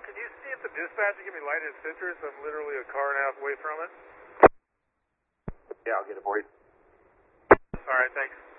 can you see if the dispatcher give me lighted citrus? I'm literally a car and a half away from it. Yeah, I'll get it for you. All right, thanks.